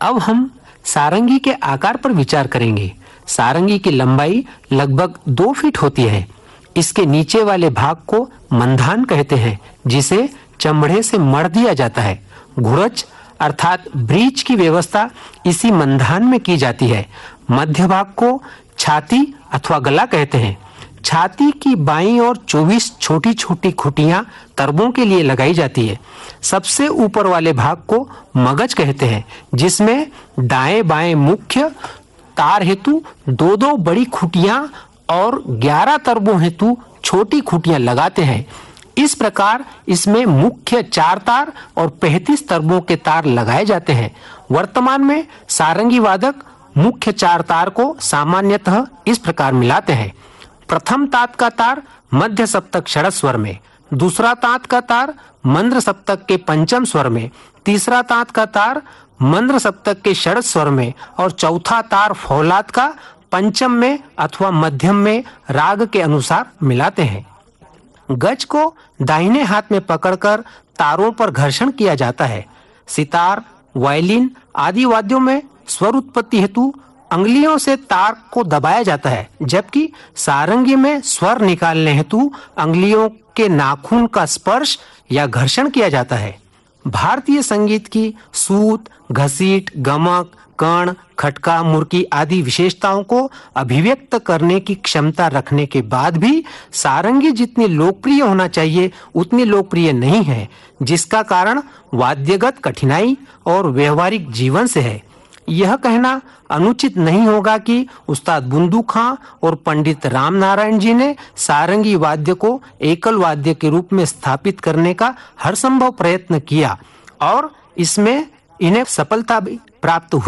अब हम सारंगी के आकार पर विचार करेंगे। सारंगी की लंबाई लगभग 2 फीट होती है। इसके नीचे वाले भाग को मंधान कहते हैं, जिसे चमड़े से मढ़ दिया जाता है। घुरच अर्थात ब्रीच की व्यवस्था इसी मंधान में की जाती है। मध्य भाग को छाती अथवा गला कहते हैं। छाती की बाईं ओर 24 छोटी छोटी खुटियां तरबों के लिए लगाई जाती है। सबसे ऊपर वाले भाग को मगज कहते हैं, जिसमें दाएं बाएं मुख्य तार हेतु 2-2 बड़ी खुटियां और 11 तरबों हेतु छोटी खुटियां लगाते हैं। इस प्रकार इसमें मुख्य 4 तार और 35 तरबों के तार लगाए जाते हैं। वर्तमान में सारंगी वादक मुख्य 4 तार को सामान्यतः इस प्रकार मिलाते हैं। प्रथम तात का तार मध्य सप्तक षड्ज स्वर में, दूसरा तात का तार मंद्र सप्तक के पंचम स्वर में, तीसरा तात का तार मंद्र सप्तक के षड्ज स्वर में और चौथा तार फौलाद का पंचम में अथवा मध्यम में राग के अनुसार मिलाते हैं। गज को दाहिने हाथ में पकड़कर तारों पर घर्षण किया जाता है। सितार, वायलिन आदि वाद्यों में स्वर उत्पत्ति हेतु अंगुलियों से तार को दबाया जाता है, जबकि सारंगी में स्वर निकालने हेतु अंगुलियों के नाखून का स्पर्श या घर्षण किया जाता है। भारतीय संगीत की सूत, घसीट, गमक, कण, खटका, मुर्की आदि विशेषताओं को अभिव्यक्त करने की क्षमता रखने के बाद भी सारंगी जितनी लोकप्रिय होना चाहिए उतनी लोकप्रिय नहीं है, जिसका कारण वाद्यगत कठिनाई और व्यवहारिक जीवन से है। यह कहना अनुचित नहीं होगा कि उस्ताद बुंदू खां और पंडित राम नारायण जी ने सारंगी वाद्य को एकल वाद्य के रूप में स्थापित करने का हर संभव प्रयत्न किया और इसमें इन्हें सफलता भी प्राप्त हुई।